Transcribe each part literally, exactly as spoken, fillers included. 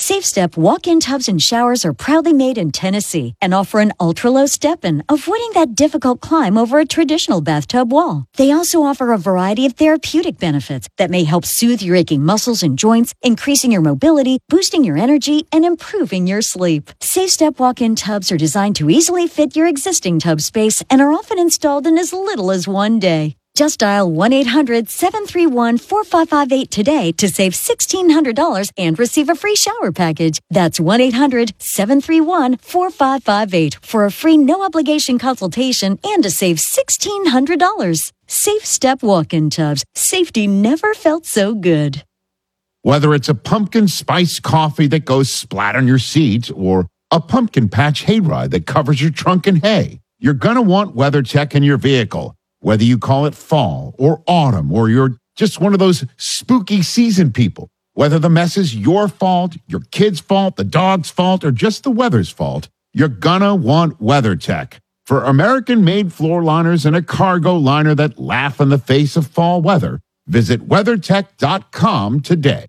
SafeStep walk-in tubs and showers are proudly made in Tennessee and offer an ultra-low step-in, avoiding that difficult climb over a traditional bathtub wall. They also offer a variety of therapeutic benefits that may help soothe your aching muscles and joints, increasing your mobility, boosting your energy, and improving your sleep. SafeStep walk-in tubs are designed to easily fit your existing tub space and are often installed in as little as one day. Just dial one eight hundred seven three one four five five eight today to save sixteen hundred dollars and receive a free shower package. That's one eight hundred seven three one four five five eight for a free no-obligation consultation and to save sixteen hundred dollars. SafeStep walk-in tubs. Safety never felt so good. Whether it's a pumpkin spice coffee that goes splat on your seat or a pumpkin patch hayride that covers your trunk in hay, you're going to want WeatherTech in your vehicle. Whether you call it fall or autumn, or you're just one of those spooky season people, whether the mess is your fault, your kid's fault, the dog's fault, or just the weather's fault, you're gonna want WeatherTech. For American-made floor liners and a cargo liner that laugh in the face of fall weather, visit WeatherTech dot com today.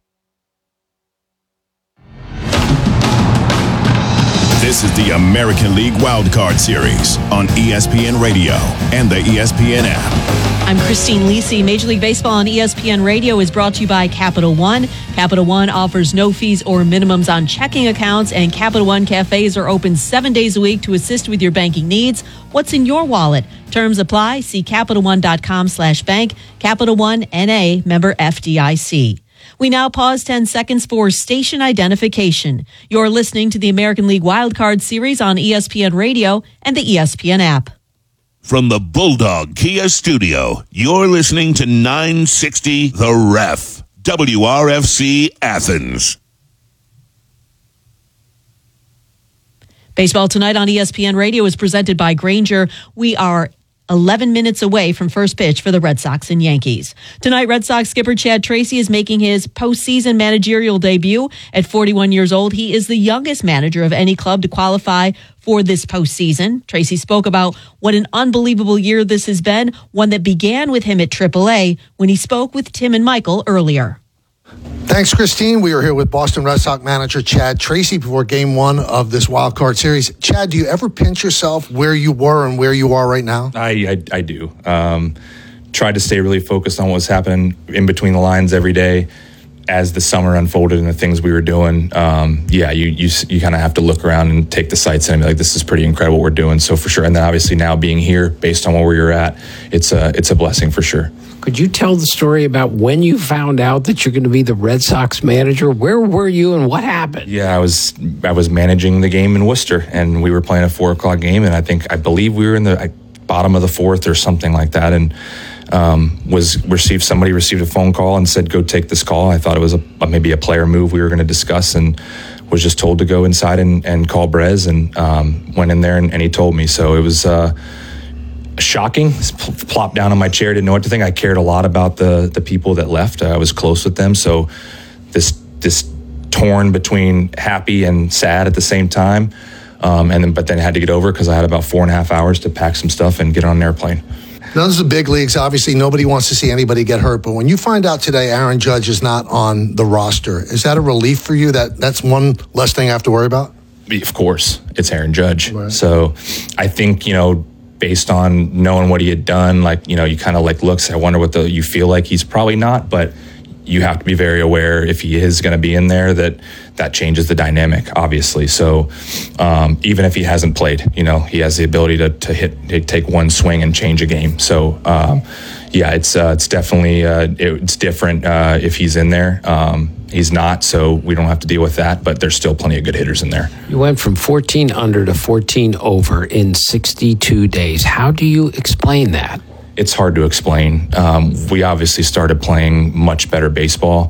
This is the American League Wildcard Series on E S P N Radio and the E S P N app. I'm Christine Lisi. Major League Baseball on E S P N Radio is brought to you by Capital One. Capital One offers no fees or minimums on checking accounts, and Capital One cafes are open seven days a week to assist with your banking needs. What's in your wallet? Terms apply. See Capital One dot com slash bank. Capital One N A, member F D I C. We now pause ten seconds for station identification. You're listening to the American League Wildcard Series on E S P N Radio and the E S P N app. From the Bulldog Kia Studio, you're listening to nine sixty The Ref, W R F C Athens. Baseball Tonight on E S P N Radio is presented by Grainger. We are eleven minutes away from first pitch for the Red Sox and Yankees. Tonight, Red Sox skipper Chad Tracy is making his postseason managerial debut. At forty-one years old, he is the youngest manager of any club to qualify for this postseason. Tracy spoke about what an unbelievable year this has been, one that began with him at triple A when he spoke with Tim and Michael earlier. Thanks, Christine. We are here with Boston Red Sox manager Chad Tracy before game one of this wild card series. Chad, do you ever pinch yourself where you were and where you are right now? I I, I do. Um, tried to stay really focused on what's happening in between the lines every day as the summer unfolded and the things we were doing. Um, yeah, you you you kind of have to look around and take the sights in and be like, this is pretty incredible what we're doing. So for sure. And then obviously now being here based on where you're at, it's a, it's a blessing for sure. Could you tell the story about when you found out that you're going to be the Red Sox manager? Where were you and what happened? Yeah, I was I was managing the game in Worcester, and we were playing a four o'clock game, and I think I believe we were in the bottom of the fourth or something like that, and um, was received somebody received a phone call and said, "Go take this call." I thought it was a, maybe a player move we were going to discuss, and was just told to go inside and, and call Brez, and um, went in there and, and he told me. So it was. Uh, Shocking. Plopped down on my chair, didn't know what to think. I cared a lot about the the people that left. I was close with them, so this this torn between happy and sad at the same time, um, and then but then had to get over because I had about four and a half hours to pack some stuff and get on an airplane. Now, this is the big leagues. Obviously, nobody wants to see anybody get hurt. But when you find out today Aaron Judge is not on the roster, is that a relief for you? That that's one less thing I have to worry about? Of course, it's Aaron Judge. Right. So I think, you know, based on knowing what he had done, like, you know, you kind of like looks, I wonder what the, you feel like he's probably not, but you have to be very aware if he is going to be in there that that changes the dynamic, obviously. So um, even if he hasn't played, you know, he has the ability to, to hit, to take one swing and change a game. So um, yeah, it's uh, it's definitely, uh, it, it's different uh, if he's in there. Um, he's not, so we don't have to deal with that, but there's still plenty of good hitters in there. You went from fourteen under to fourteen over in sixty-two days. How do you explain that? It's hard to explain. Um, we obviously started playing much better baseball,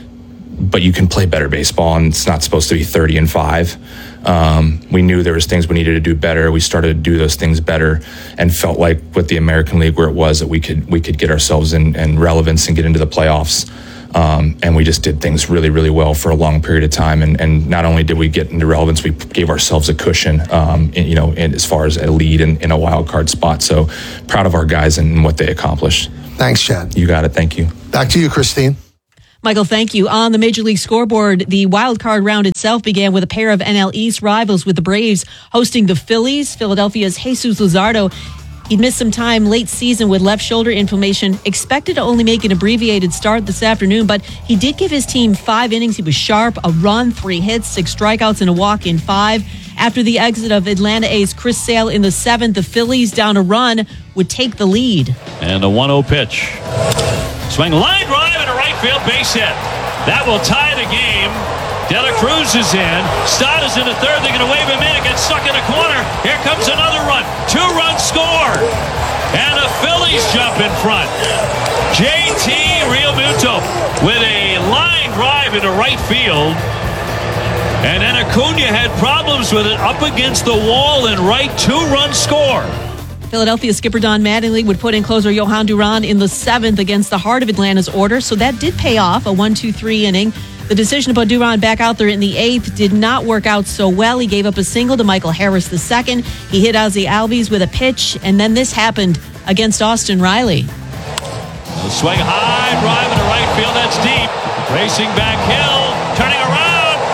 but you can play better baseball, and it's not supposed to be thirty and five. Um, we knew there was things we needed to do better. We started to do those things better, and felt like with the American League where it was that we could we could get ourselves in, in relevance and get into the playoffs. Um, and we just did things really, really well for a long period of time. And, and not only did we get into relevance, we gave ourselves a cushion, um, in, you know, in, as far as a lead in, in a wild card spot. So proud of our guys and what they accomplished. Thanks, Chad. You got it. Thank you. Back to you, Christine. Michael, thank you. On the Major League scoreboard, the wild card round itself began with a pair of N L East rivals, with the Braves hosting the Phillies. Philadelphia's Jesus Luzardo, he'd missed some time late season with left shoulder inflammation, expected to only make an abbreviated start this afternoon, but he did give his team five innings. He was sharp, a run, three hits, six strikeouts, and a walk in five. After the exit of Atlanta A's Chris Sale in the seventh, the Phillies, down a run, would take the lead. And the one oh pitch. Swing line drive into right field, base hit. That will tie the game. De La Cruz is in. Stott is in the third. They're going to wave him in. It gets stuck in the corner. Here comes another run. Two-run score. And the Phillies jump in front. J T Realmuto with a line drive into right field. And then Acuna had problems with it up against the wall and right. Two-run score. Philadelphia skipper Don Mattingly would put in closer Johan Duran in the seventh against the heart of Atlanta's order, so that did pay off, a one two three inning. The decision to put Duran back out there in the eighth did not work out so well. He gave up a single to Michael Harris the second. He hit Ozzie Albies with a pitch, and then this happened against Austin Riley. A swing high, drive into right field, that's deep. Racing back hill, turning around.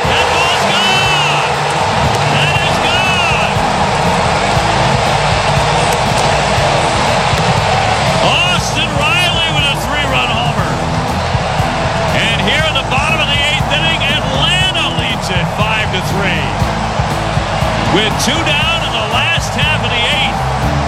With two down in the last half of the eighth.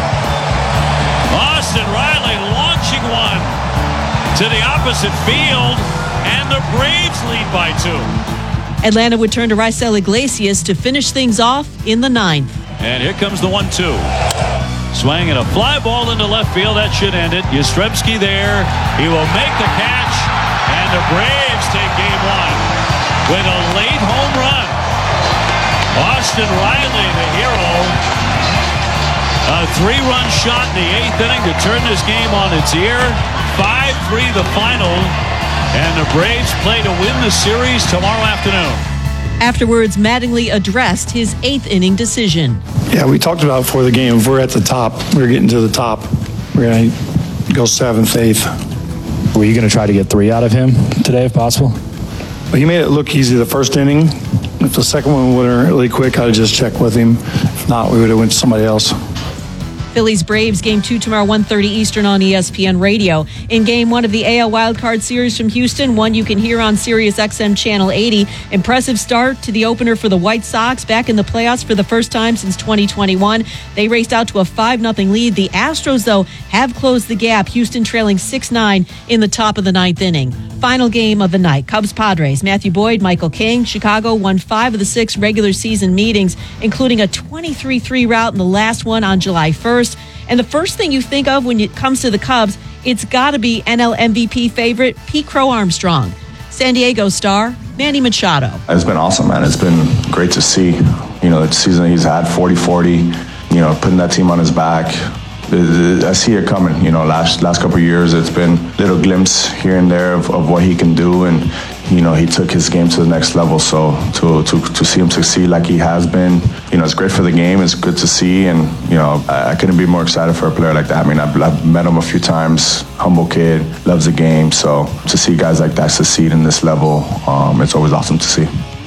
Austin Riley launching one to the opposite field, and the Braves lead by two. Atlanta would turn to Raisel Iglesias to finish things off in the ninth. And here comes the one two. Swing and a fly ball into left field. That should end it. Yastrzemski there. He will make the catch, and the Braves take game one with a late home run. Austin Riley, the hero. A three-run shot in the eighth inning to turn this game on its ear. five three the final. And the Braves play to win the series tomorrow afternoon. Afterwards, Mattingly addressed his eighth inning decision. Yeah, we talked about before the game, if we're at the top, we're getting to the top. We're going to go seventh, eighth. Were you going to try to get three out of him today if possible? Well, he made it look easy the first inning. If the second one would have really quick, I'd have just checked with him. If not, we would have went to somebody else. Phillies Braves game two tomorrow, one thirty Eastern on E S P N Radio. In game one of the A L Wildcard Series from Houston, one you can hear on Sirius X M Channel eighty. Impressive start to the opener for the White Sox, back in the playoffs for the first time since twenty twenty-one. They raced out to a five nothing lead. The Astros, though, have closed the gap. Houston trailing six nine in the top of the ninth inning. Final game of the night, Cubs-Padres. Matthew Boyd, Michael King. Chicago won five of the six regular season meetings, including a twenty-three three rout in the last one on July first. And the first thing you think of when it comes to the Cubs, it's got to be N L M V P favorite Pete Crow Armstrong. San Diego star Manny Machado. It's been awesome, man. It's been great to see. You know, the season he's had forty forty, you know, putting that team on his back. I see it coming. You know, last last couple of years, it's been little glimpse here and there of, of what he can do, and you know, he took his game to the next level. So to to to see him succeed like he has been, you know, it's great for the game. It's good to see, and you know, I, I couldn't be more excited for a player like that. I mean, I've, I've met him a few times. Humble kid, loves the game. So to see guys like that succeed in this level, um, it's always awesome to see.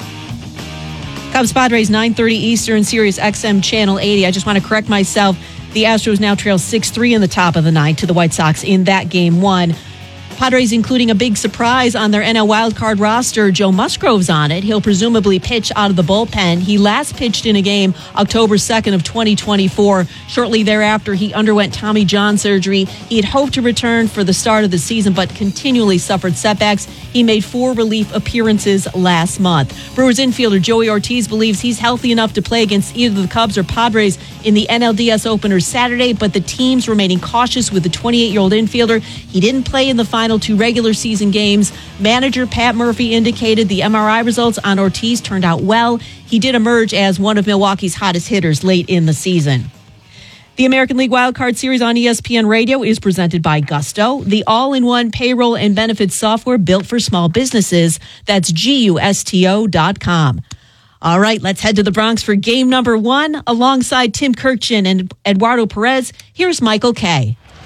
Cubs Padres nine thirty Eastern, Sirius X M Channel eighty. I just want to correct myself. The Astros now trail six three in the top of the ninth to the White Sox in that game one. Padres including a big surprise on their N L wildcard roster. Joe Musgrove's on it. He'll presumably pitch out of the bullpen. He last pitched in a game October second of twenty twenty-four. Shortly thereafter, he underwent Tommy John surgery. He had hoped to return for the start of the season, but continually suffered setbacks. He made four relief appearances last month. Brewers infielder Joey Ortiz believes he's healthy enough to play against either the Cubs or Padres in the N L D S opener Saturday, but the team's remaining cautious with the twenty-eight-year-old infielder. He didn't play in the final two regular season games. Manager Pat Murphy indicated the M R I results on Ortiz turned out well. He did emerge as one of Milwaukee's hottest hitters late in the season. The American League Wildcard Series on E S P N Radio is presented by Gusto, the all-in-one payroll and benefits software built for small businesses. That's G U S T O dot com. All right, let's head to the Bronx for game number one. Alongside Tim Kurkjian and Eduardo Perez, here's Michael Kay.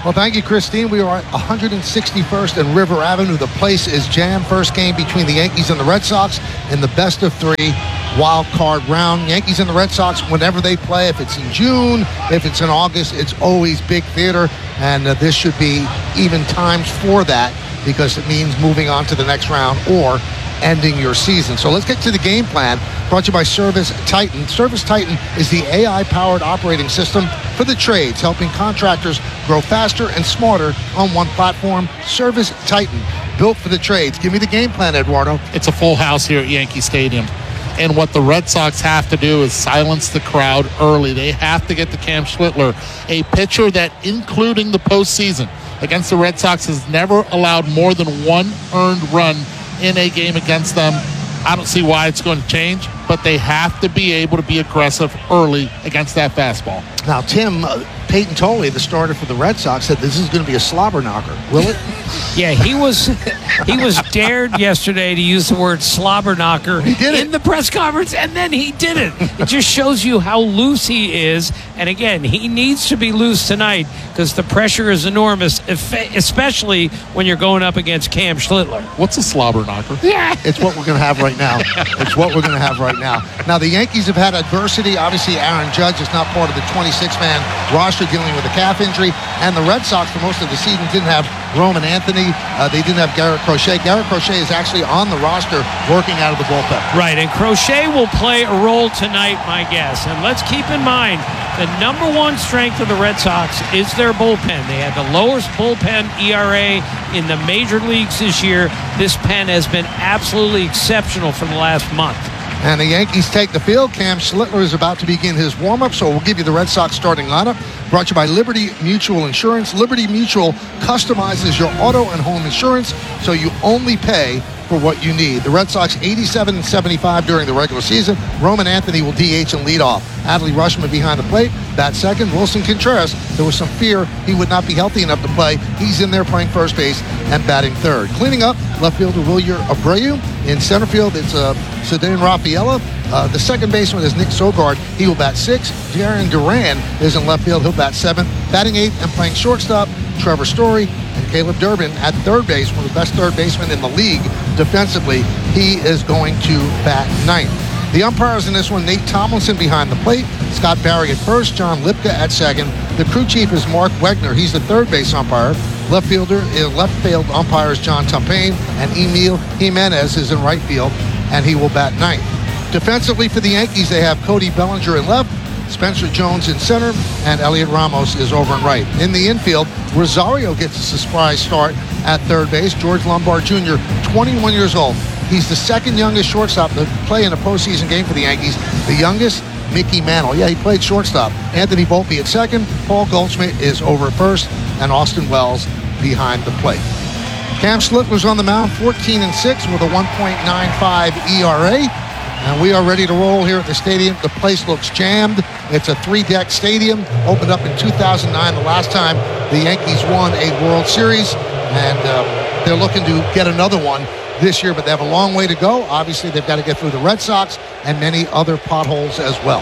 Well, thank you, Christine. We are at one hundred sixty-first and River Avenue. The place is jammed. First game between the Yankees and the Red Sox in the best of three wild card round. Yankees and the Red Sox, whenever they play, if it's in June, if it's in August, it's always big theater. And uh, this should be even times for that, because it means moving on to the next round or ending your season. So let's get to the game plan, brought to you by Service Titan. Service Titan is the A I-powered operating system for the trades, helping contractors grow faster and smarter on one platform. Service Titan, built for the trades. Give me the game plan, Eduardo. It's a full house here at Yankee Stadium. And what the Red Sox have to do is silence the crowd early. They have to get to Cam Schlittler, a pitcher that, including the postseason, against the Red Sox, has never allowed more than one earned run in a game against them. I don't see why it's going to change, but they have to be able to be aggressive early against that fastball. Now, Tim, uh, Peyton Tolley, the starter for the Red Sox, said this is going to be a slobber knocker. Will it? Yeah, he was he was dared yesterday to use the word slobber knocker he did it. in the press conference, and then he did it. It just shows you how loose he is. And again, he needs to be loose tonight because the pressure is enormous, especially when you're going up against Cam Schlittler. What's a slobber knocker? Yeah. It's what we're going to have right now. It's what we're going to have right now. Now, the Yankees have had adversity. Obviously, Aaron Judge is not part of the twenty-six man roster dealing with a calf injury. And the Red Sox, for most of the season, didn't have Roman Anthony. Uh, they didn't have Garrett Crochet. Garrett Crochet is actually on the roster working out of the bullpen. Right, and Crochet will play a role tonight, my guess. And let's keep in mind, the number one strength of the Red Sox is their bullpen. They had the lowest bullpen E R A in the major leagues this year. This pen has been absolutely exceptional for the last month. And the Yankees take the field. Cam Schlittler is about to begin his warm-up, so we'll give you the Red Sox starting lineup. Brought to you by Liberty Mutual Insurance. Liberty Mutual customizes your auto and home insurance, so you only pay for what you need. The Red Sox eighty-seven and seventy-five during the regular season. Roman Anthony will D H and lead off. Adley Rutschman behind the plate. Bat second. Wilson Contreras, there was some fear he would not be healthy enough to play. He's in there playing first base and batting third. Cleaning up, left fielder Wilyer Abreu. In center field, it's uh, Cedric Rafaela. Uh, the second baseman is Nick Sogard. He will bat six. Jarren Duran is in left field. He'll bat seven. Batting eighth and playing shortstop, Trevor Story. And Caleb Durbin at third base, one of the best third basemen in the league defensively. He is going to bat ninth. The umpires in this one, Nate Tomlinson behind the plate, Scott Barry at first, John Lipka at second. The crew chief is Mark Wegner. He's the third base umpire. Left fielder, left field umpire is John Tumpain, and Emil Jimenez is in right field, and he will bat ninth. Defensively for the Yankees, they have Cody Bellinger in left, Spencer Jones in center, and Elliot Ramos is over in right. In the infield, Rosario gets a surprise start at third base. George Lombard Junior, twenty-one years old. He's the second youngest shortstop to play in a postseason game for the Yankees. The youngest, Mickey Mantle. Yeah, he played shortstop. Anthony Volpe at second. Paul Goldschmidt is over at first, and Austin Wells behind the plate. Cam Schlittler's on the mound, fourteen and six with a one point nine five E R A. And we are ready to roll here at the stadium. The place looks jammed. It's a three-deck stadium, opened up in two thousand nine, the last time the Yankees won a World Series. And uh, they're looking to get another one this year, but they have a long way to go. Obviously, they've got to get through the Red Sox and many other potholes as well.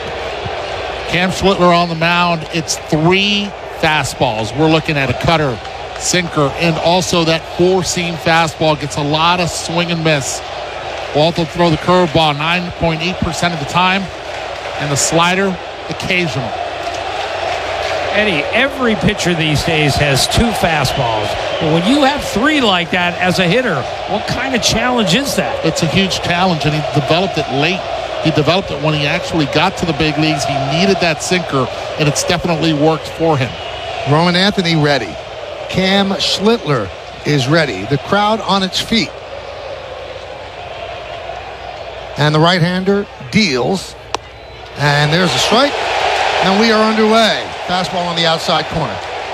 Cam Schlittler on the mound. It's three fastballs. We're looking at a cutter, sinker, and also that four-seam fastball gets a lot of swing and miss. Will also throw the curveball nine point eight percent of the time, and the slider occasional. Eddie, every pitcher these days has two fastballs. But when you have three like that as a hitter, what kind of challenge is that? It's a huge challenge, and he developed it late. He developed it when he actually got to the big leagues. He needed that sinker, and it's definitely worked for him. Roman Anthony ready. Cam Schlittler is ready. The crowd on its feet. And the right-hander deals. And there's a strike. And we are underway. Fastball on the outside corner.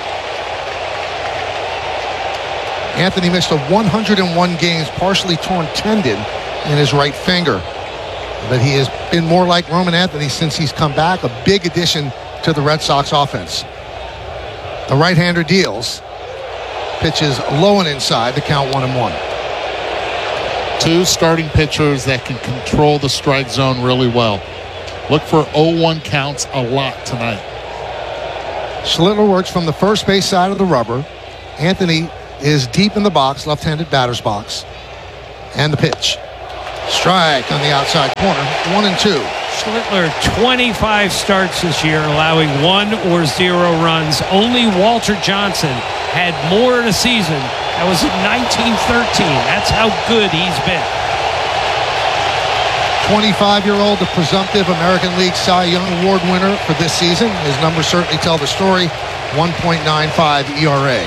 Anthony missed a one hundred one games, partially torn tendon in his right finger. But he has been more like Roman Anthony since he's come back. A big addition to the Red Sox offense. The right-hander deals. Pitches low and inside. The count one and one. Two starting pitchers that can control the strike zone really well. Look for oh one counts a lot tonight. Schlittler works from the first base side of the rubber. Anthony is deep in the box, left-handed batter's box. And the pitch. Strike on the outside corner, one and two. Schlittler, twenty-five starts this year, allowing one or zero runs. Only Walter Johnson had more in a season. That was in nineteen thirteen. That's how good he's been. twenty-five-year-old, the presumptive American League Cy Young Award winner for this season. His numbers certainly tell the story. one point nine five E R A.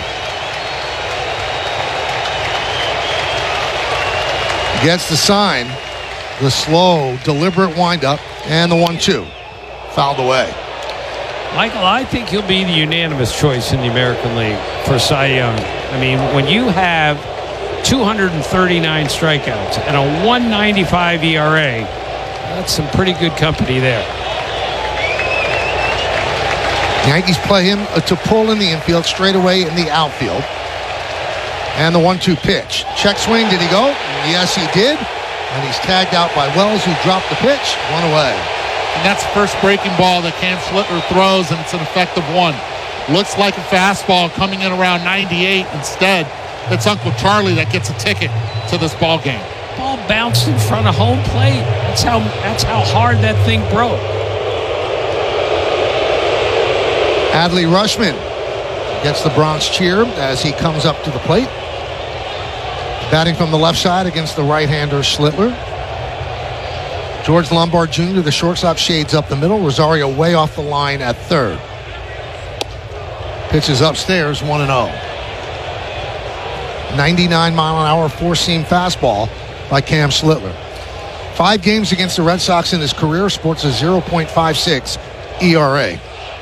Gets the sign, the slow, deliberate windup, and the one two. Fouled away. Michael, I think he'll be the unanimous choice in the American League for Cy Young. I mean, when you have two hundred thirty-nine strikeouts and a one ninety-five E R A, that's some pretty good company there. Yankees play him to pull in the infield, straight away in the outfield. And the one two pitch. Check swing, did he go? Yes, he did. And he's tagged out by Wells, who dropped the pitch. One away. And that's the first breaking ball that Cam Schlittler throws, and it's an effective one. Looks like a fastball coming in around ninety-eight. Instead, it's Uncle Charlie that gets a ticket to this ball game. Ball bounced in front of home plate. That's how, that's how hard that thing broke. Adley Rutschman gets the Bronx cheer as he comes up to the plate. Batting from the left side against the right-hander Schlittler. George Lombard Junior, the shortstop, shades up the middle. Rosario way off the line at third. Pitches upstairs, one and oh. ninety-nine mile an hour four-seam fastball by Cam Schlittler. Five games against the Red Sox in his career, sports a oh point five six E R A.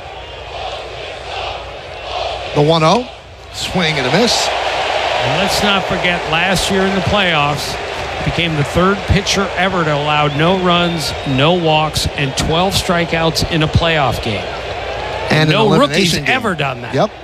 The one oh, swing and a miss. And let's not forget, last year in the playoffs, became the third pitcher ever to allow no runs, no walks, and twelve strikeouts in a playoff game. And no an rookie's game. ever done that. Yep.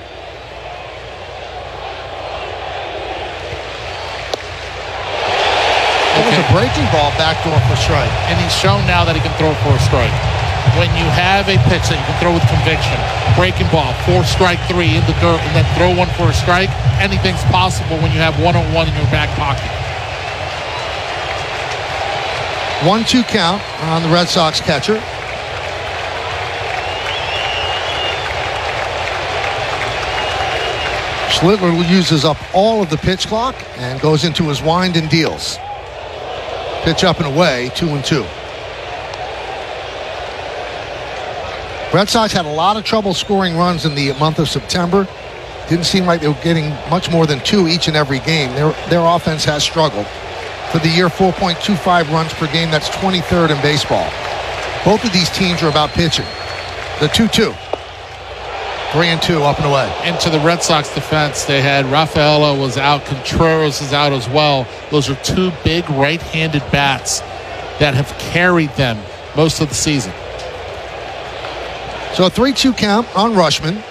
That was a breaking ball, backdoor for strike. And he's shown now that he can throw for a strike. When you have a pitch that you can throw with conviction, breaking ball, four strike three in the dirt, and then throw one for a strike, anything's possible when you have one oh one in your back pocket. one two count on the Red Sox catcher. Schlittler uses up all of the pitch clock and goes into his wind and deals. Pitch up and away, two and two. Red Sox had a lot of trouble scoring runs in the month of September. Didn't seem like they were getting much more than two each and every game. Their, their offense has struggled. For the year, four point two five runs per game. That's twenty-third in baseball. Both of these teams are about pitching. The two two. Three and two, up and away. And to the Red Sox defense, they had Rafaela was out, Contreras is out as well. Those are two big right-handed bats that have carried them most of the season. So a three two count on Rutschman.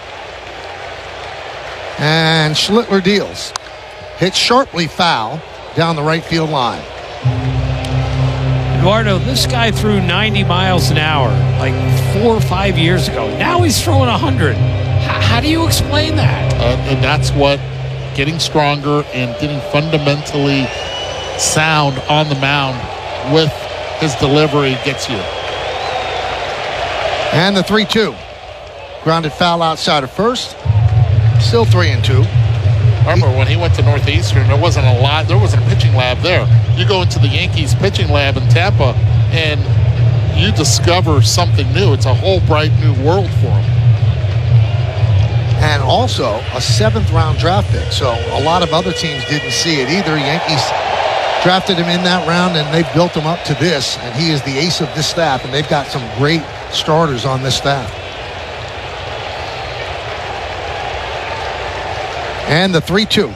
And Schlittler deals. Hit sharply foul down the right field line. Eduardo, this guy threw ninety miles an hour like four or five years ago. Now he's throwing one hundred. How, how do you explain that? Uh, and that's what getting stronger and getting fundamentally sound on the mound with his delivery gets you. And the three two. Grounded foul outside of first. Still three and two. Remember, when he went to Northeastern, there wasn't a lot. There wasn't a pitching lab there. You go into the Yankees pitching lab in Tampa, and you discover something new. It's a whole bright new world for him. And also a seventh round draft pick. So a lot of other teams didn't see it either. Yankees drafted him in that round, and they've built him up to this. And he is the ace of this staff, and they've got some great starters on this staff. And the three two.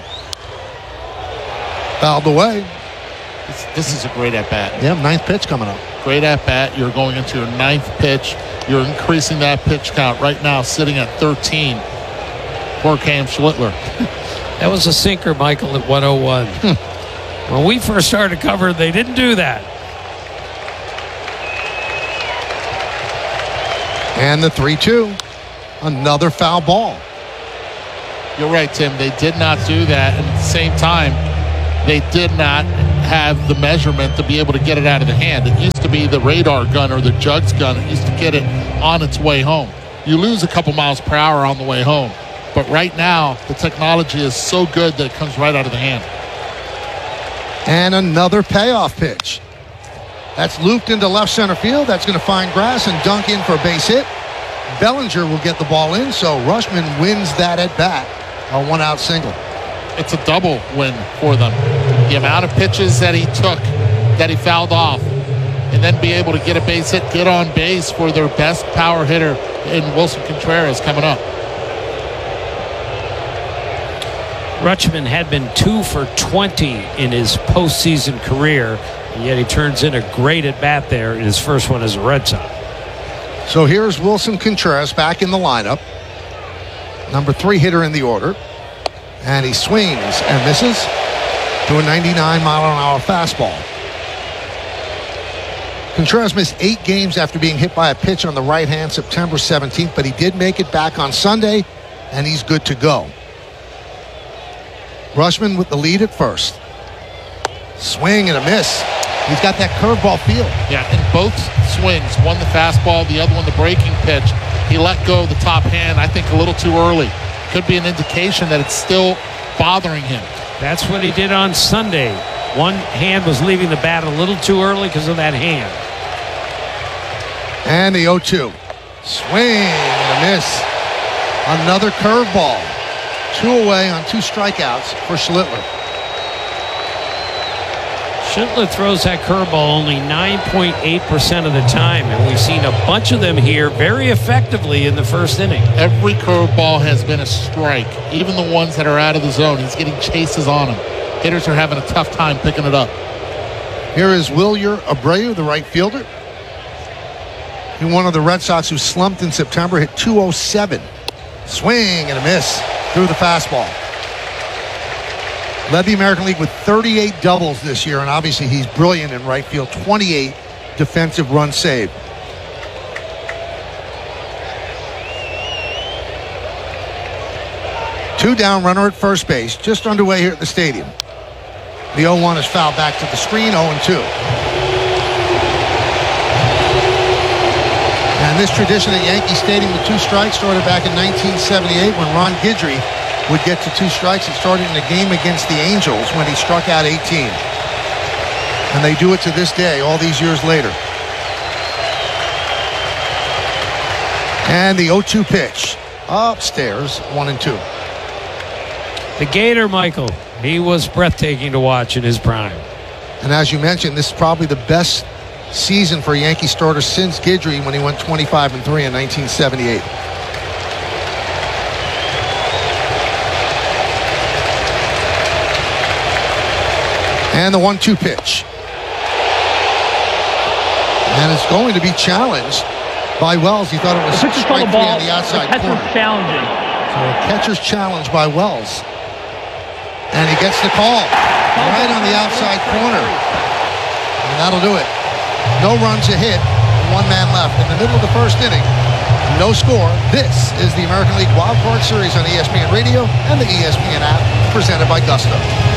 Fouled away. This, this is a great at-bat. Yeah, ninth pitch coming up. Great at-bat. You're going into your ninth pitch. You're increasing that pitch count right now, sitting at thirteen for Cam Schlittler. That was a sinker, Michael, at one oh one. When we first started covering, they didn't do that. And the three two. Another foul ball. You're right, Tim. They did not do that. And at the same time, they did not have the measurement to be able to get it out of the hand. It used to be the radar gun or the jugs gun. It used to get it on its way home. You lose a couple miles per hour on the way home. But right now, the technology is so good that it comes right out of the hand. And another payoff pitch. That's looped into left center field. That's going to find grass and dunk in for a base hit. Bellinger will get the ball in, so Rutschman wins that at bat. A one-out single. It's a double win for them. The amount of pitches that he took, that he fouled off, and then be able to get a base hit, get on base for their best power hitter in Wilson Contreras coming up. Rutschman had been two for twenty in his postseason career, and yet he turns in a great at-bat there in his first one as a Red Sox. So here's Wilson Contreras back in the lineup. Number three hitter in the order. And he swings and misses to a ninety-nine mile an hour fastball. Contreras missed eight games after being hit by a pitch on the right hand September seventeenth, but he did make it back on Sunday, and he's good to go. Rutschman with the lead at first. Swing and a miss. He's got that curveball feel. Yeah, in both swings, one the fastball, the other one the breaking pitch. He let go of the top hand, I think, a little too early. Could be an indication that it's still bothering him. That's what he did on Sunday. One hand was leaving the bat a little too early because of that hand. And the oh two. Swing and a miss. Another curveball. Two away on two strikeouts for Schlittler. Schlittler throws that curveball only nine point eight percent of the time, and we've seen a bunch of them here very effectively in the first inning. Every curveball has been a strike, even the ones that are out of the zone. He's getting chases on them. Hitters are having a tough time picking it up. Here is Wilyer Abreu, the right fielder. He one of the Red Sox who slumped in September, hit two oh seven. Swing and a miss through the fastball. Led the American League with thirty-eight doubles this year, and obviously he's brilliant in right field. twenty-eight defensive runs saved. Two down, runner at first base, just underway here at the stadium. The oh one is fouled back to the screen, oh two. And this tradition at Yankee Stadium with two strikes started back in nineteen seventy-eight when Ron Guidry would get to two strikes. It started in a game against the Angels when he struck out eighteen. And they do it to this day, all these years later. And the oh two pitch. Upstairs, one and two. The Gator, Michael, he was breathtaking to watch in his prime. And as you mentioned, this is probably the best season for Yankee starters since Guidry when he went twenty-five and three in nineteen seventy-eight. And the one two pitch. And it's going to be challenged by Wells. He thought it was strike three on the outside corner. Challenging. So a catcher's challenge by Wells. And he gets the call right on the outside corner. And that'll do it. No runs a hit, one man left. In the middle of the first inning, no score. This is the American League Wild Card Series on E S P N Radio and the E S P N app, presented by Gusto.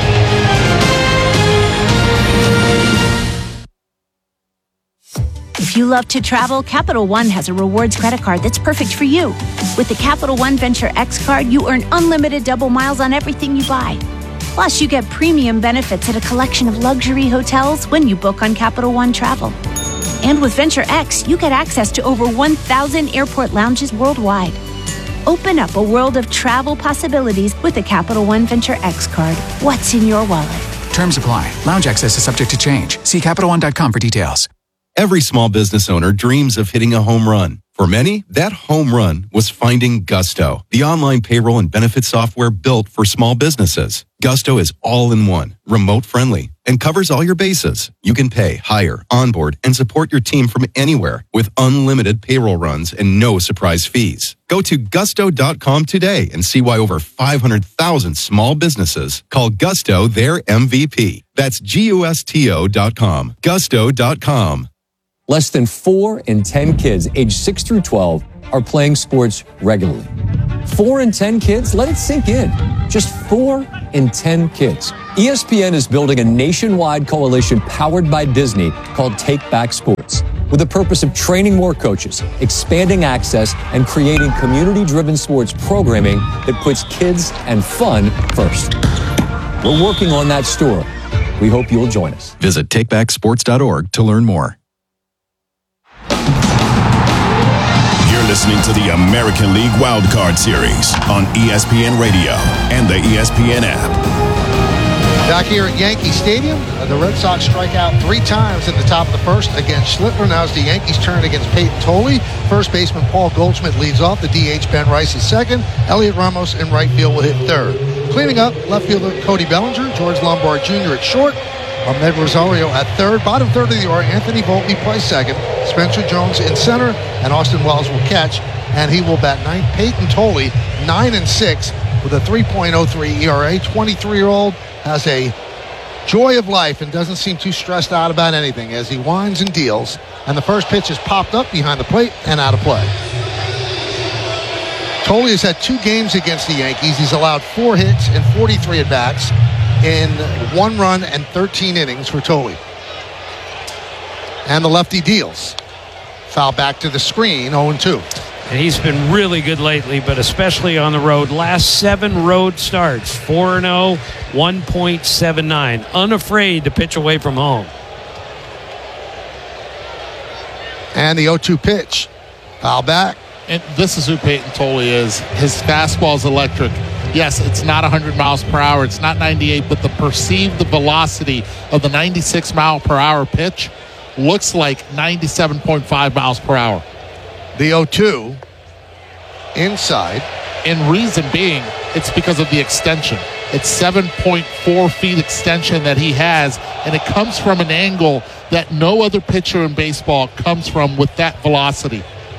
If you love to travel, Capital One has a rewards credit card that's perfect for you. With the Capital One Venture X card, you earn unlimited double miles on everything you buy. Plus, you get premium benefits at a collection of luxury hotels when you book on Capital One Travel. And with Venture X, you get access to over one thousand airport lounges worldwide. Open up a world of travel possibilities with the Capital One Venture X card. What's in your wallet? Terms apply. Lounge access is subject to change. See Capital One dot com for details. Every small business owner dreams of hitting a home run. For many, that home run was finding Gusto, the online payroll and benefit software built for small businesses. Gusto is all-in-one, remote-friendly, and covers all your bases. You can pay, hire, onboard, and support your team from anywhere with unlimited payroll runs and no surprise fees. Go to gusto dot com today and see why over five hundred thousand small businesses call Gusto their M V P. That's G U S T O dot com. gusto dot com. Less than four in ten kids aged six through twelve are playing sports regularly. Four in ten kids, let it sink in. Just four in ten kids. E S P N is building a nationwide coalition powered by Disney called Take Back Sports, with the purpose of training more coaches, expanding access, and creating community-driven sports programming that puts kids and fun first. We're working on that story. We hope you'll join us. Visit take back sports dot org to learn more. You're listening to the American League Wildcard Series on E S P N Radio and the E S P N app. Back here at Yankee Stadium, the Red Sox strike out three times in the top of the first against Schlittler. Now it's the Yankees' turn against Peyton Tolley. First baseman Paul Goldschmidt leads off. The D H Ben Rice is second. Elliot Ramos in right field will hit third. Cleaning up, left fielder Cody Bellinger, George Lombard Junior at short, Ahmed Rosario at third. Bottom third of the order, Anthony Volpe plays second. Spencer Jones in center, and Austin Wells will catch, and he will bat ninth. Peyton Tolley, nine and six with a three point oh three E R A. twenty-three-year-old has a joy of life and doesn't seem too stressed out about anything as he winds and deals. And the first pitch is popped up behind the plate and out of play. Tolley has had two games against the Yankees. He's allowed four hits and forty-three at-bats in one run and thirteen innings for Tolley. And the lefty deals. Foul back to the screen, oh and two. And he's been really good lately, but especially on the road. Last seven road starts, four and oh, one point seven nine. Unafraid to pitch away from home. And the oh two pitch. Foul back. And this is who Peyton Tolley is. His fastball is electric. Yes, it's not one hundred miles per hour. It's not ninety-eight, but the perceived velocity of the ninety-six mile per hour pitch looks like ninety-seven point five miles per hour. The oh two inside. And reason being, it's because of the extension. It's seven point four feet extension that he has, and it comes from an angle that no other pitcher in baseball comes from with that velocity.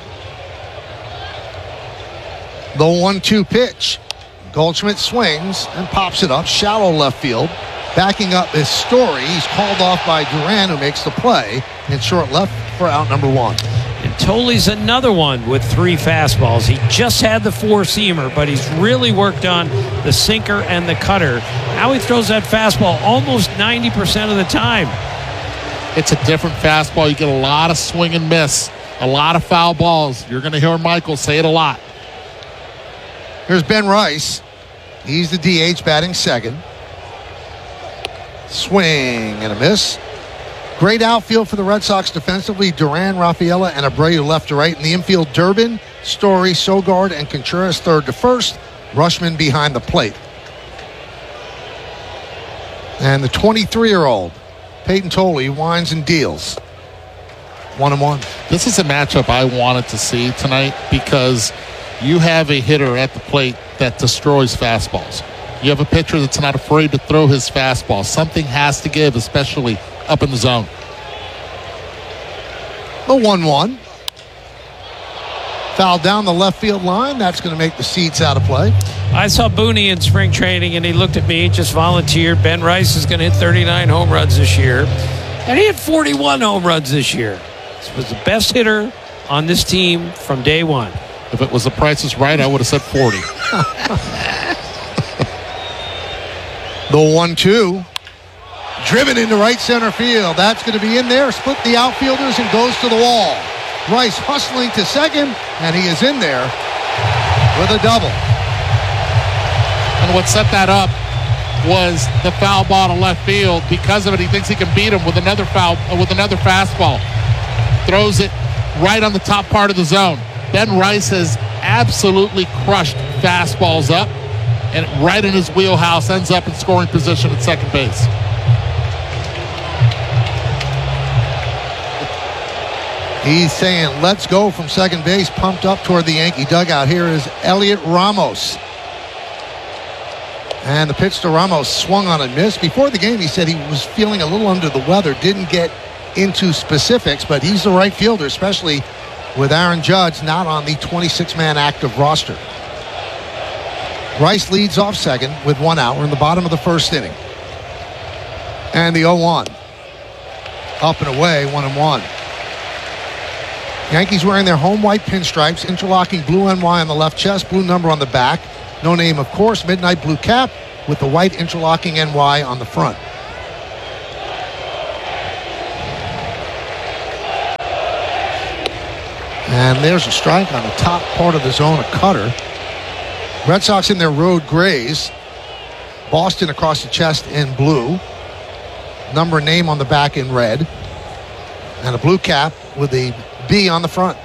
The one two pitch. Goldschmidt swings and pops it up, shallow left field. Backing up is Story. He's called off by Duran, who makes the play in short left for out number one. And Tolley's another one with three fastballs. He just had the four-seamer, but he's really worked on the sinker and the cutter. Now he throws that fastball almost ninety percent of the time. It's a different fastball. You get a lot of swing and miss, a lot of foul balls. You're going to hear Michael say it a lot. Here's Ben Rice. He's the D H batting second. Swing and a miss. Great outfield for the Red Sox defensively. Duran, Rafaela, and Abreu left to right. In the infield, Durbin, Story, Sogard, and Contreras third to first. Rushman behind the plate. And the twenty-three-year-old, Peyton Tolley, winds and deals. One and one. This is a matchup I wanted to see tonight because you have a hitter at the plate that destroys fastballs. You have a pitcher that's not afraid to throw his fastball. Something has to give, especially up in the zone. The one one. Foul down the left field line. That's going to make the seats out of play. I saw Booney in spring training, and he looked at me, just volunteered. Ben Rice is going to hit thirty-nine home runs this year. And he hit forty-one home runs this year. This was the best hitter on this team from day one. If it was the Price is Right, I would have said forty. The one two. Driven into right center field. That's going to be in there. Split the outfielders and goes to the wall. Rice hustling to second, and he is in there with a double. And what set that up was the foul ball to left field. Because of it, he thinks he can beat him with another foul, with another fastball. Throws it right on the top part of the zone. Ben Rice has absolutely crushed fastballs up, and right in his wheelhouse, ends up in scoring position at second base. He's saying, let's go from second base, pumped up toward the Yankee dugout. Here is Elliot Ramos. And the pitch to Ramos swung on and missed. Before the game, he said he was feeling a little under the weather, didn't get into specifics, but he's the right fielder, especially with Aaron Judge not on the twenty-six man active roster. Rice leads off second with one out. We're in the bottom of the first inning. And the oh one. Up and away, one and one. Yankees wearing their home white pinstripes, interlocking blue N Y on the left chest, blue number on the back. No name, of course, midnight blue cap with the white interlocking N Y on the front. And there's a strike on the top part of the zone, a cutter. Red Sox in their road grays. Boston across the chest in blue. Number and name on the back in red. And a blue cap with the B on the front.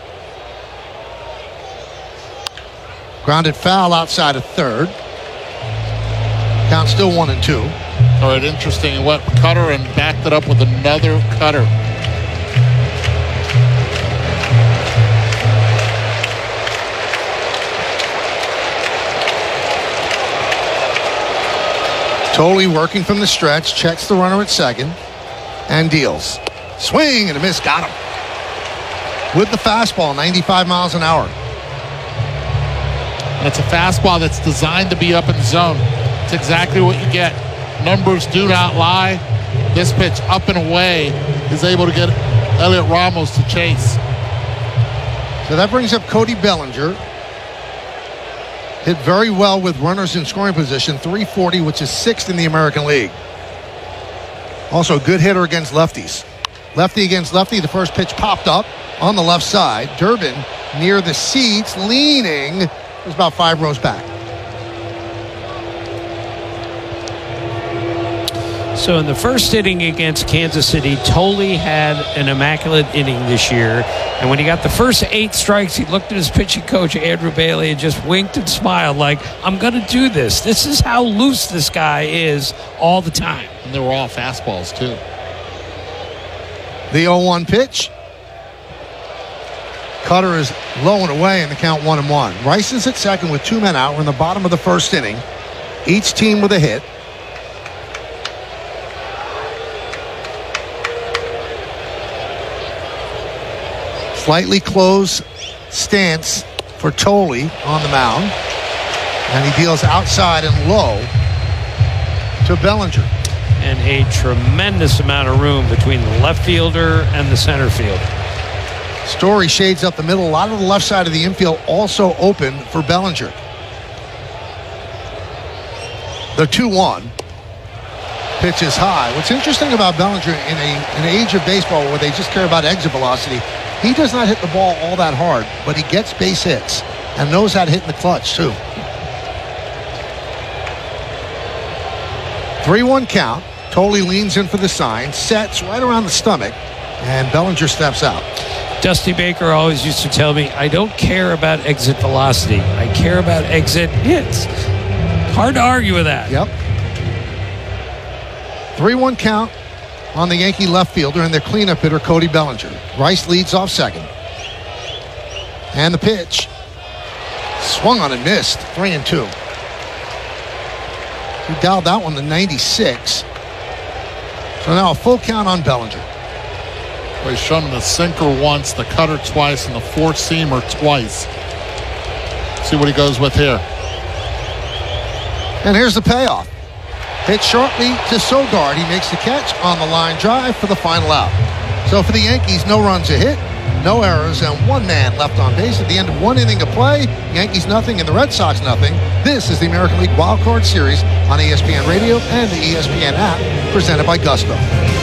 Grounded foul outside of third. Count still one and two. All right, interesting. He went cutter and backed it up with another cutter. Tolley working from the stretch, checks the runner at second, and deals. Swing and a miss, got him. With the fastball, ninety-five miles an hour. And it's a fastball that's designed to be up in the zone. It's exactly what you get. Numbers do not lie. This pitch up and away is able to get Elliot Ramos to chase. So that brings up Cody Bellinger. Hit very well with runners in scoring position, three forty, which is sixth in the American League. Also a good hitter against lefties. Lefty against lefty, the first pitch popped up on the left side. Durbin near the seats, leaning. It was about five rows back. So in the first inning against Kansas City, Tolley had an immaculate inning this year. And when he got the first eight strikes, he looked at his pitching coach, Andrew Bailey, and just winked and smiled like, I'm going to do this. This is how loose this guy is all the time. And they were all fastballs, too. The oh one pitch. Cutter is low and away in the count one and one. Rice is at second with two men out. We're in the bottom of the first inning. Each team with a hit. Slightly closed stance for Tolley on the mound. And he deals outside and low to Bellinger. And a tremendous amount of room between the left fielder and the center fielder. Story shades up the middle. A lot of the left side of the infield also open for Bellinger. The two one. Pitch is high. What's interesting about Bellinger in a, an age of baseball where they just care about exit velocity, he does not hit the ball all that hard, but he gets base hits and knows how to hit in the clutch, too. three one count. Tolley leans in for the sign, sets right around the stomach, and Bellinger steps out. Dusty Baker always used to tell me, I don't care about exit velocity. I care about exit hits. Hard to argue with that. Yep. three one count on the Yankee left fielder and their cleanup hitter, Cody Bellinger. Rice leads off second. And the pitch. Swung on and missed. Three and two. He dialed that one to ninety-six. So now a full count on Bellinger. Well, he's shown him the sinker once, the cutter twice, and the four-seamer twice. See what he goes with here. And here's the payoff. Hit shortly to Sogard. He makes the catch on the line drive for the final out. So for the Yankees, no runs a hit, no errors, and one man left on base at the end of one inning of play. Yankees nothing and the Red Sox nothing. This is the American League Wild Card Series on E S P N Radio and the E S P N app, presented by Gusto.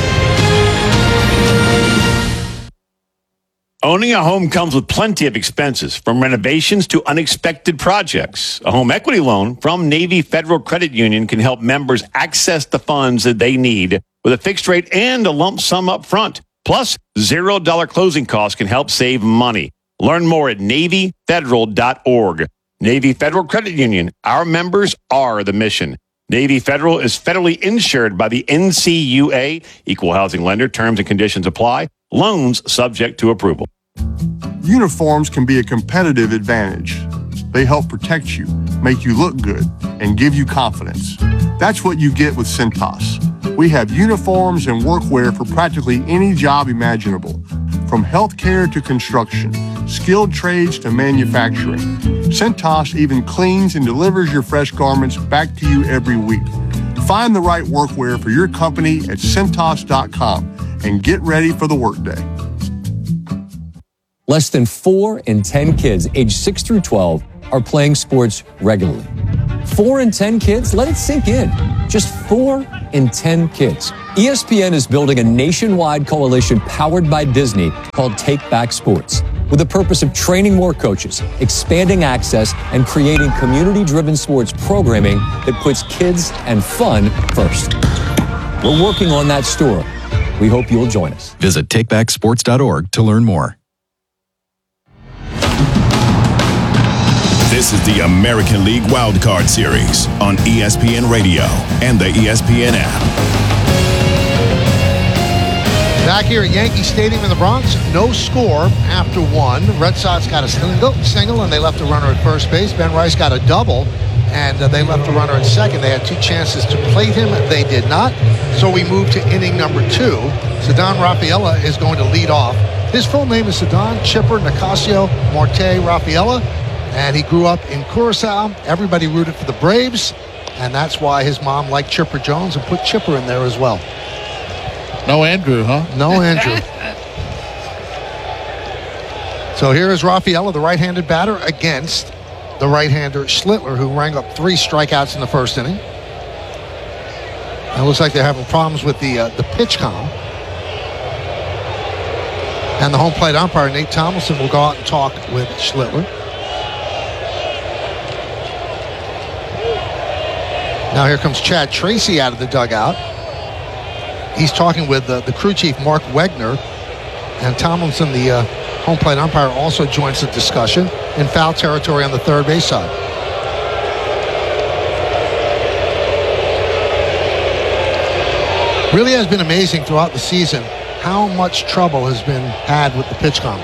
Owning a home comes with plenty of expenses, from renovations to unexpected projects. A home equity loan from Navy Federal Credit Union can help members access the funds that they need with a fixed rate and a lump sum up front. Plus, zero dollar closing costs can help save money. Learn more at Navy Federal dot org. Navy Federal Credit Union. Our members are the mission. Navy Federal is federally insured by the N C U A. Equal housing lender. Terms and conditions apply. Loans subject to approval. Uniforms can be a competitive advantage. They help protect you, make you look good, and give you confidence. That's what you get with Cintas. We have uniforms and workwear for practically any job imaginable, from healthcare to construction, skilled trades to manufacturing. Cintas even cleans and delivers your fresh garments back to you every week. Find the right workwear for your company at Cintas dot com and get ready for the workday. less than four in ten kids aged six through twelve are playing sports regularly. Four in ten kids? Let it sink in. Just four in ten kids. E S P N is building a nationwide coalition powered by Disney called Take Back Sports, with the purpose of training more coaches, expanding access, and creating community-driven sports programming that puts kids and fun first. We're working on that story. We hope you'll join us. Visit take back sports dot org to learn more. This is the American League Wildcard Series on E S P N Radio and the E S P N app. Back here at Yankee Stadium in the Bronx, no score after one. Red Sox got a single, single and they left a runner at first base. Ben Rice got a double, and uh, they left a runner at second. They had two chances to plate him. They did not. So we move to inning number two. Ceddanne Rafaela is going to lead off. His full name is Ceddanne Chipper Nicasio Morte Rafaela. And he grew up in Curacao. Everybody rooted for the Braves, and that's why his mom liked Chipper Jones and put Chipper in there as well. No Andrew, huh? No Andrew. So here is Rafaela, the right-handed batter, against the right-hander Schlittler, who rang up three strikeouts in the first inning. It looks like they're having problems with the uh, the pitch com. And the home plate umpire, Nate Tomlinson, will go out and talk with Schlittler. Now here comes Chad Tracy out of the dugout. He's talking with uh, the crew chief, Mark Wegner. And Tomlinson, the uh, home plate umpire, also joins the discussion in foul territory on the third base side. Really has been amazing throughout the season how much trouble has been had with the pitch com.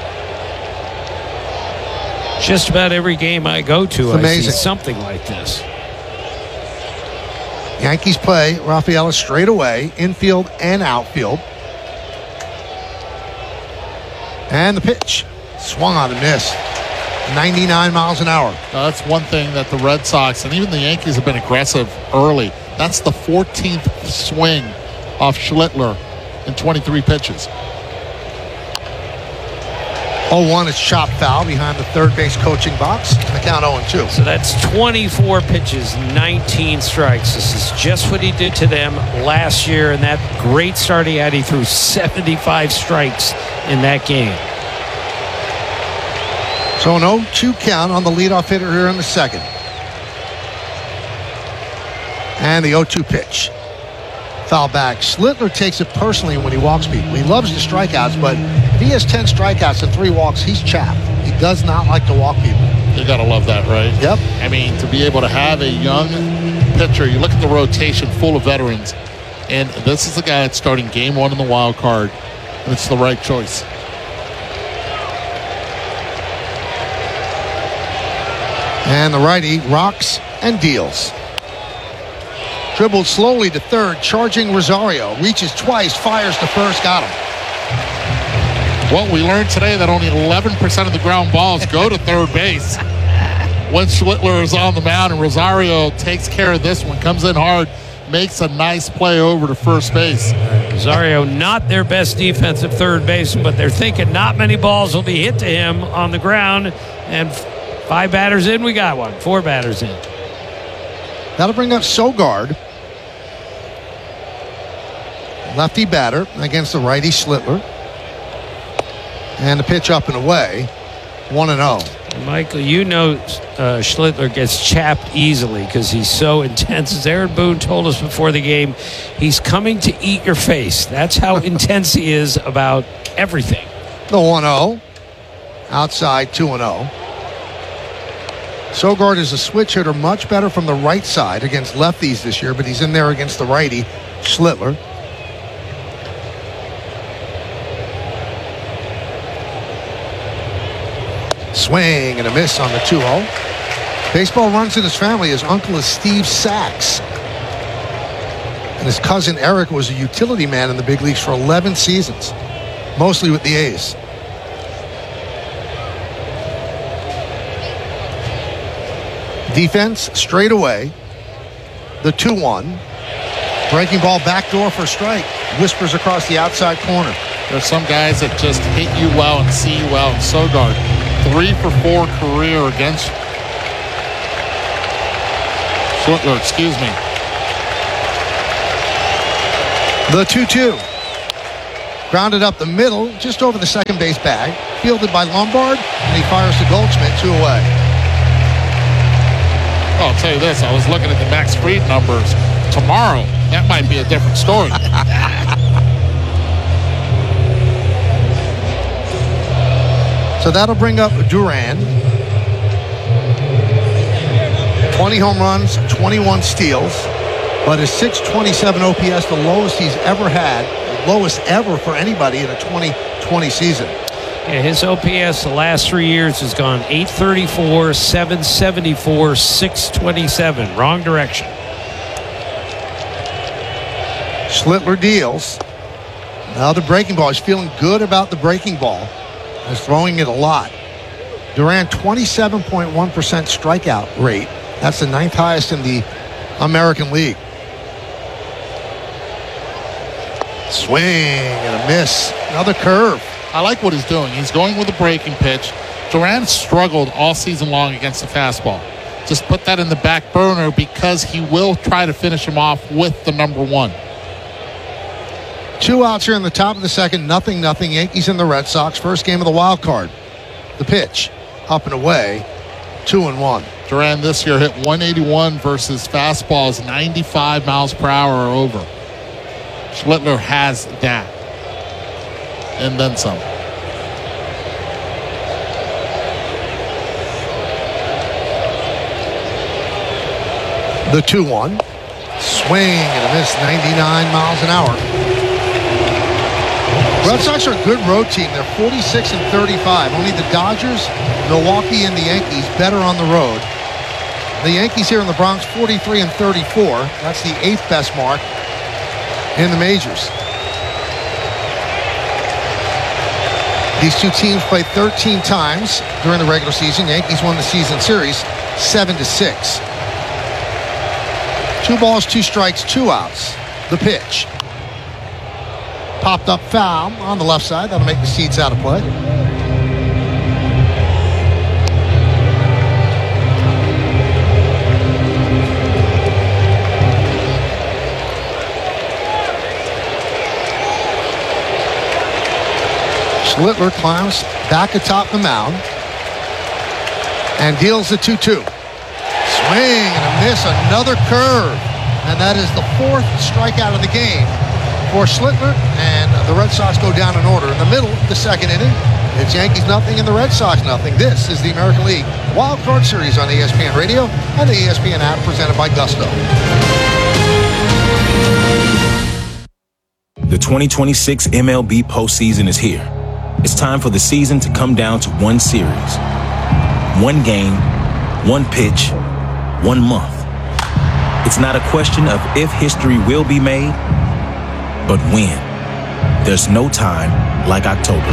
Just about every game I go to, It's amazing. I see something like this. Yankees play Rafaela straight away, infield and outfield. And the pitch. Swung on and missed. ninety-nine miles an hour. Now, that's one thing that the Red Sox and even the Yankees have been aggressive early. That's the fourteenth swing off Schlittler in twenty-three pitches. oh one is chopped foul behind the third base coaching box. And the count oh and two. So that's twenty-four pitches, nineteen strikes. This is just what he did to them last year, and that great start he had. He threw seventy-five strikes in that game. So an oh two count on the leadoff hitter here in the second. And the oh two pitch. Foul back. Schlittler takes it personally when he walks people. He loves the strikeouts, but if he has ten strikeouts and three walks, he's chapped. He does not like to walk people. You got to love that, right? Yep. I mean, to be able to have a young pitcher, you look at the rotation full of veterans, and this is the guy that's starting game one in the wild card, and it's the right choice. And the righty rocks and deals. Dribbled slowly to third, charging Rosario. Reaches twice, fires to first, got him. Well, we learned today that only eleven percent of the ground balls go to third base. When Schlittler is on the mound and Rosario takes care of this one, comes in hard, makes a nice play over to first base. Rosario, not their best defensive third baseman, but they're thinking not many balls will be hit to him on the ground. And five batters in, we got one. Four batters in. That'll bring up Sogard. Lefty batter against the righty Schlittler. And the pitch up and away. one and oh. Michael, you know uh, Schlittler gets chapped easily because he's so intense. As Aaron Boone told us before the game, he's coming to eat your face. That's how intense he is about everything. The one oh. Outside two and oh. Sogard is a switch hitter, much better from the right side against lefties this year, but he's in there against the righty, Schlittler. Swing and a miss on the two oh. Baseball runs in his family. His uncle is Steve Sachs. And his cousin Eric was a utility man in the big leagues for eleven seasons, mostly with the A's. Defense straight away. The two one. Breaking ball backdoor for a strike. Whispers across the outside corner. There's some guys that just hit you well and see you well. And Sogard, three for four career against Schlittler, excuse me. The two two. Grounded up the middle, just over the second base bag. Fielded by Lombard, and he fires to Goldschmidt, two away. Oh, I'll tell you this, I was looking at the Max Fried numbers. Tomorrow, that might be a different story. So that'll bring up Duran. twenty home runs, twenty-one steals, but his six twenty-seven O P S, the lowest he's ever had, lowest ever for anybody in a twenty twenty season. Yeah, his O P S the last three years has gone eight thirty-four, seven seventy-four, six twenty-seven. Wrong direction. Schlittler deals. Now the breaking ball. He's feeling good about the breaking ball. He's throwing it a lot. Duran, twenty-seven point one percent strikeout rate. That's the ninth highest in the American League. Swing and a miss. Another curve. I like what he's doing. He's going with a breaking pitch. Duran struggled all season long against the fastball. Just put that in the back burner because he will try to finish him off with the number one. Two outs here in the top of the second. Nothing, nothing. Yankees and the Red Sox. First game of the wild card. The pitch. Up and away. Two and one. Duran this year hit one eighty-one versus fastballs ninety-five miles per hour or over. Schlittler has that. And then some. The two one. Swing and a miss, ninety-nine miles an hour. Red Sox are a good road team. They're forty-six and thirty-five. Only the Dodgers, Milwaukee, and the Yankees better on the road. The Yankees here in the Bronx, forty-three and thirty-four. That's the eighth best mark in the majors. These two teams played thirteen times during the regular season. Yankees won the season series seven to six. Two balls, two strikes, two outs. The pitch. Popped up foul on the left side. That'll make the seats out of play. Schlittler climbs back atop the mound and deals the two two. Swing and a miss, another curve. And that is the fourth strikeout of the game for Schlittler, and the Red Sox go down in order. In the middle of the second inning, it's Yankees nothing and the Red Sox nothing. This is the American League Wild Card Series on E S P N Radio and the E S P N app presented by Gusto. The twenty twenty-six M L B postseason is here. It's time for the season to come down to one series. One game, one pitch, one month. It's not a question of if history will be made, but when. There's no time like October.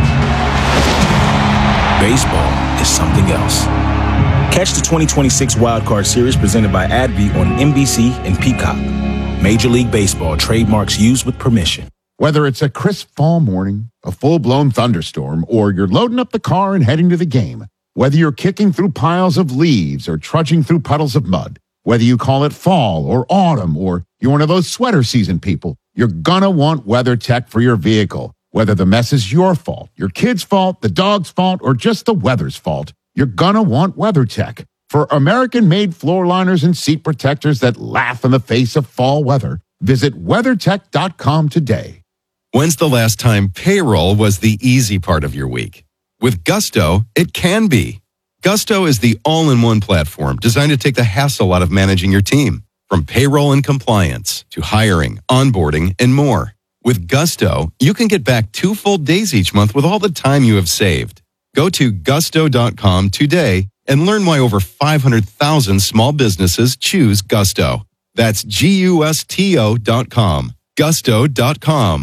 Baseball is something else. Catch the twenty twenty-six Wild Card Series presented by A D V I on N B C and Peacock. Major League Baseball trademarks used with permission. Whether it's a crisp fall morning, a full-blown thunderstorm, or you're loading up the car and heading to the game, whether you're kicking through piles of leaves or trudging through puddles of mud, whether you call it fall or autumn, or you're one of those sweater season people, you're gonna want WeatherTech for your vehicle. Whether the mess is your fault, your kid's fault, the dog's fault, or just the weather's fault, you're gonna want WeatherTech. For American-made floor liners and seat protectors that laugh in the face of fall weather, visit weathertech dot com today. When's the last time payroll was the easy part of your week? With Gusto, it can be. Gusto is the all-in-one platform designed to take the hassle out of managing your team. From payroll and compliance to hiring, onboarding, and more. With Gusto, you can get back two full days each month with all the time you have saved. Go to gusto dot com today and learn why over five hundred thousand small businesses choose Gusto. That's G U S T O dot com. gusto dot com.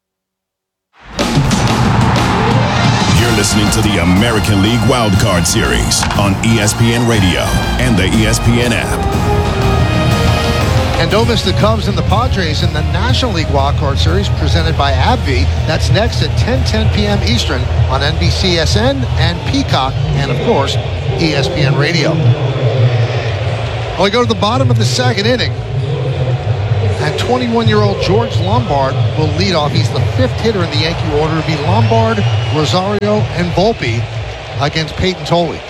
You're listening to the American League Wildcard Series on E S P N Radio and the E S P N app. And don't miss the Cubs and the Padres in the National League Wildcard Series presented by AbbVie. That's next at ten ten p.m. Eastern on N B C S N and Peacock and, of course, E S P N Radio. Well, we go to the bottom of the second inning. And twenty-one-year-old George Lombard will lead off. He's the fifth hitter in the Yankee order. It'll be Lombard, Rosario, and Volpe against Peyton Tolley.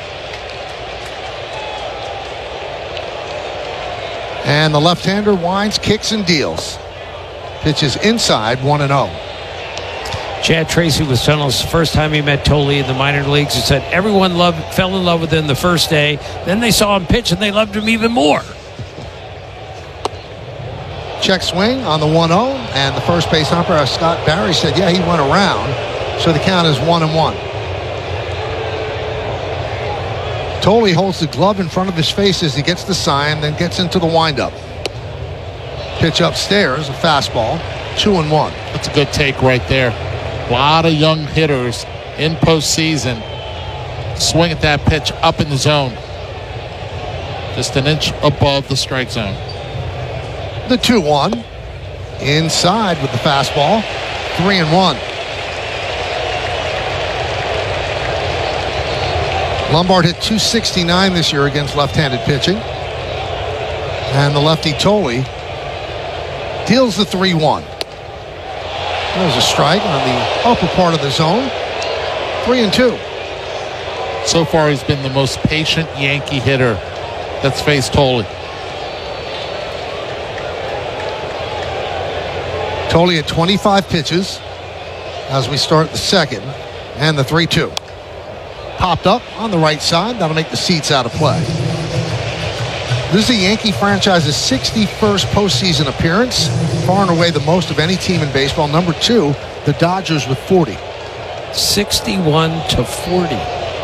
And the left-hander winds, kicks, and deals. Pitches inside, one and oh. Chad Tracy was telling us the first time he met Tolley in the minor leagues. He said everyone loved, fell in love with him the first day. Then they saw him pitch, and they loved him even more. Check swing on the one oh, and the first base umpire, Scott Barry, said, yeah, he went around. So the count is one and one. Tolley holds the glove in front of his face as he gets the sign, then gets into the windup. Pitch upstairs, a fastball, two and one. That's a good take right there. A lot of young hitters in postseason swing at that pitch up in the zone. Just an inch above the strike zone. The two one. Inside with the fastball, three and one. Lombard hit two sixty-nine this year against left-handed pitching. And the lefty Tolley deals the three one. There's a strike on the upper part of the zone. Three and two. So far, he's been the most patient Yankee hitter that's faced Tolley. Tolley at twenty-five pitches as we start the second. And the three two. Popped up on the right side. That'll make the seats out of play. This is the Yankee franchise's sixty-first postseason appearance. Far and away the most of any team in baseball. Number two, the Dodgers with forty. sixty-one to forty.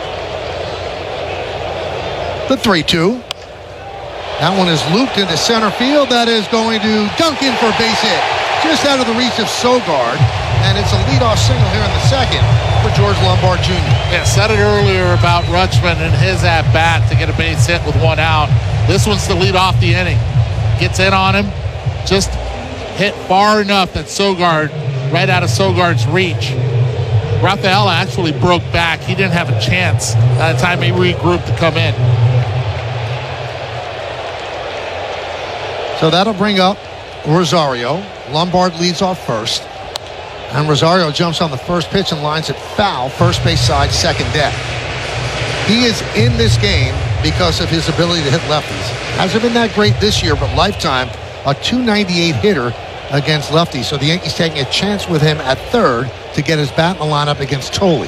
The three two. That one is looped into center field. That is going to dunk in for a base hit. Just out of the reach of Sogard. And it's a leadoff single here in the second for George Lombard Junior Yeah, said it earlier about Rutschman and his at-bat to get a base hit with one out. This one's to lead off the inning. Gets in on him. Just hit far enough that Sogard, right out of Sogard's reach. Rafaela actually broke back. He didn't have a chance by the time he regrouped to come in. So that'll bring up Rosario. Lombard leads off first. And Rosario jumps on the first pitch and lines it foul, first base side, second deck. He is in this game because of his ability to hit lefties. Hasn't been that great this year, but lifetime, a two ninety-eight hitter against lefties. So the Yankees taking a chance with him at third to get his bat in the lineup against Tolley.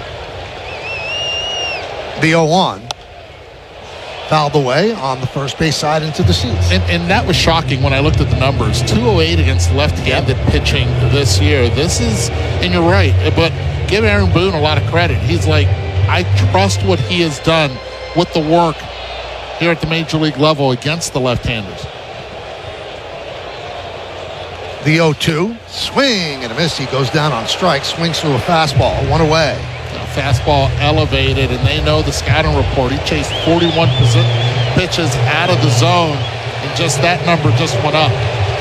The oh one. Fouled away on the first base side into the seats. And, and that was shocking when I looked at the numbers. two oh eight against left-handed pitching this year. This is, and you're right, but give Aaron Boone a lot of credit. He's like, I trust what he has done with the work here at the major league level against the left-handers. The oh two. Swing and a miss. He goes down on strike. Swings through a fastball. One away. Fastball elevated, and they know the scouting report. He chased forty-one pitches out of the zone, and just that number just went up.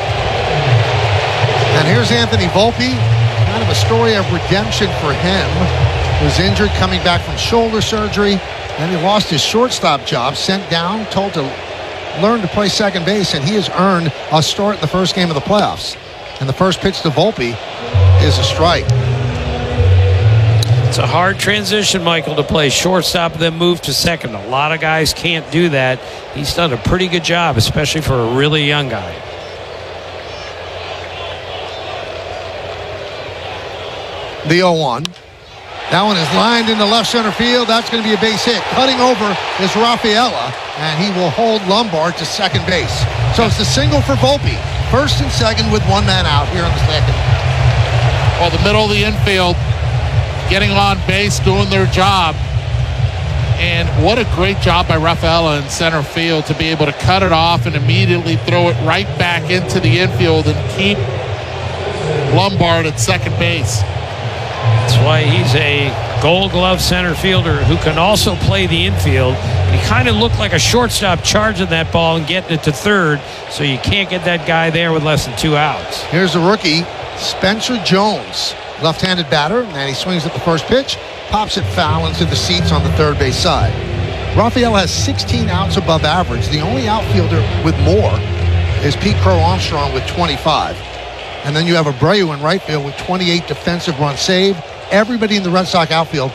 And here's Anthony Volpe. Kind of a story of redemption for him. He was injured coming back from shoulder surgery, and he lost his shortstop job, sent down, told to learn to play second base, and he has earned a start in the first game of the playoffs. And the first pitch to Volpe is a strike. It's a hard transition, Michael, to play shortstop and then move to second. A lot of guys can't do that. He's done a pretty good job, especially for a really young guy. The oh one. That one is lined into left center field. That's going to be a base hit. Cutting over is Rafaela, and he will hold Lombard to second base. So it's a single for Volpe. First and second with one man out here in the second. Well, the middle of the infield, getting on base, doing their job. And what a great job by Rafaela in center field to be able to cut it off and immediately throw it right back into the infield and keep Lombard at second base. That's why he's a Gold Glove center fielder who can also play the infield. He kind of looked like a shortstop charging that ball and getting it to third, so you can't get that guy there with less than two outs. Here's the rookie, Spencer Jones, left-handed batter, and he swings at the first pitch, pops it foul into the seats on the third base side. Raphael has sixteen outs above average. The only outfielder with more is Pete Crow Armstrong with twenty-five. And then you have Abreu in right field with twenty-eight defensive runs saved. Everybody in the Red Sox outfield